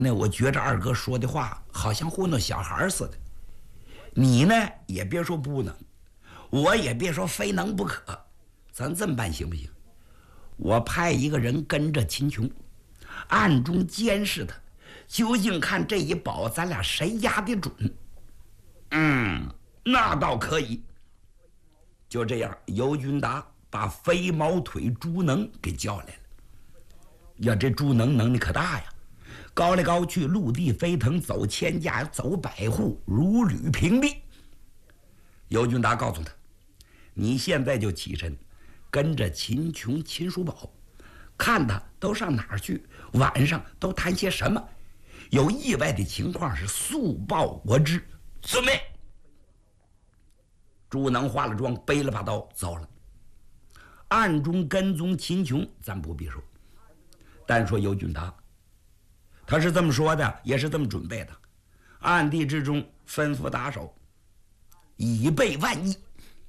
那我觉着二哥说的话好像糊弄小孩似的。你呢也别说不能，我也别说非能不可，咱这么办行不行？我派一个人跟着秦琼，暗中监视他，究竟看这一宝咱俩谁压得准。那倒可以。就这样，尤军达把飞毛腿朱能给叫来了。呀，这朱能能力可大呀，高来高去，陆地飞腾，走千家，走百户，如履平地。尤军达告诉他：“你现在就起身，跟着秦琼、秦叔宝，看他都上哪儿去，晚上都谈些什么，有意外的情况是速报我知。”遵命。朱能化了妆，背了把刀走了。暗中跟踪秦琼，咱不必说。单说尤俊达，他是这么说的，也是这么准备的，暗地之中吩咐打手，以备万一。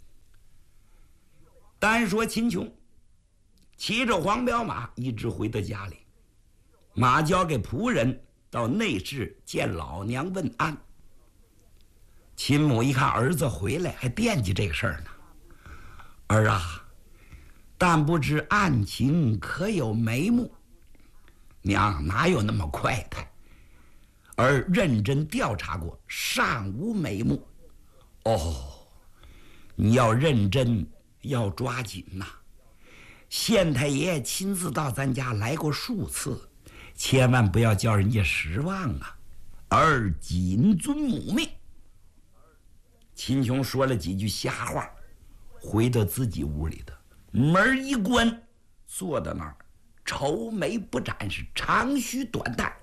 单说秦琼骑着黄骠马一直回到家里，马交给仆人到内室见老娘问安。秦母一看儿子回来，还惦记这个事儿呢。儿啊，但不知案情可有眉目？娘哪有那么快的？儿认真调查过，尚无眉目。哦，你要认真，要抓紧呐！县太爷亲自到咱家来过数次，千万不要叫人家失望啊！儿谨遵母命。秦琼说了几句瞎话，回到自己屋里的门一关，坐到那儿，愁眉不展，是长吁短叹。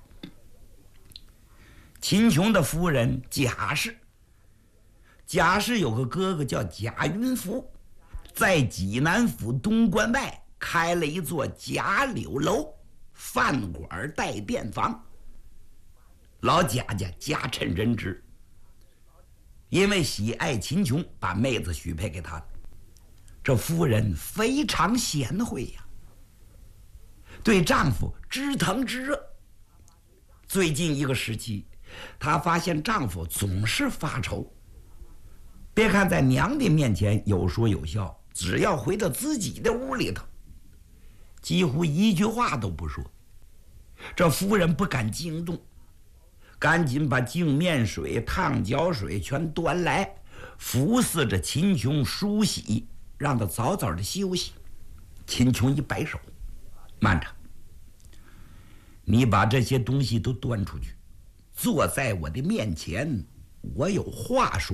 秦琼的夫人贾氏，贾氏有个哥哥叫贾云福，在济南府东关外开了一座贾柳楼，饭馆带便房。老贾家家趁人之，因为喜爱秦琼，把妹子许配给他了。这夫人非常贤惠呀，对丈夫知疼知热。最近一个时期，她发现丈夫总是发愁，别看在娘的面前有说有笑，只要回到自己的屋里头，几乎一句话都不说。这夫人不敢惊动，赶紧把净面水、烫脚水全端来，服侍着秦琼梳洗，让他早早的休息。秦琼一摆手：“慢着，你把这些东西都端出去，坐在我的面前，我有话说。”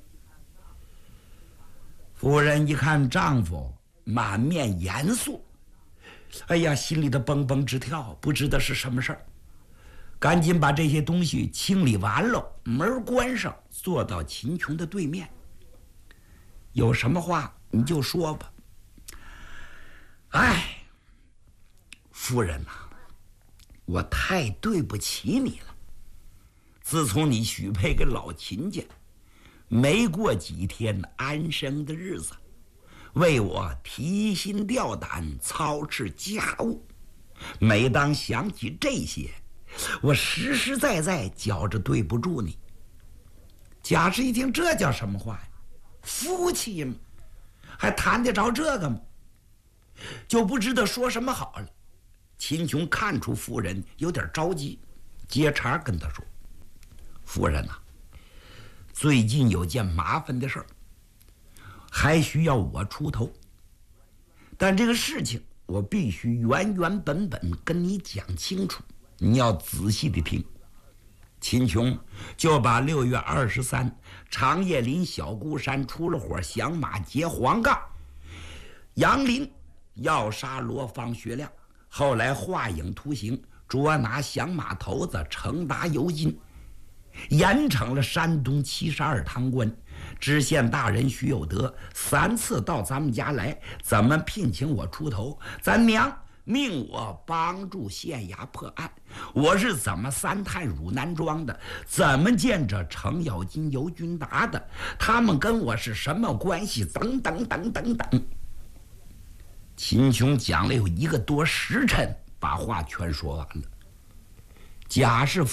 夫人一看丈夫满面严肃，哎呀，心里头蹦蹦直跳，不知道是什么事儿。赶紧把这些东西清理完了，门关上，坐到秦琼的对面。有什么话你就说吧。哎，夫人呐，我太对不起你了。自从你许配给老秦家，没过几天安生的日子，为我提心吊胆，操持家务。每当想起这些，我实实在在觉着对不住你。贾氏一听，这叫什么话呀？夫妻嘛，还谈得着这个吗？就不知道说什么好了。秦琼看出夫人有点着急，接茬跟他说：“夫人呐，最近有件麻烦的事儿，还需要我出头。但这个事情我必须原原本本跟你讲清楚，你要仔细的听。”秦琼就把6月23长叶林小孤山出了火，响马结黄杠，杨林要杀罗芳、薛亮，后来画影图形，捉拿响马头子，程达尤金，严惩了山东72堂官。知县大人徐有德3次到咱们家来，怎么聘请我出头？咱娘命我帮助县衙破案，我是怎么3探汝南庄的，怎么见着程咬金、尤军达的，他们跟我是什么关系，等等等等等。秦琼讲了有1个多时辰，把话全说完了。 贾氏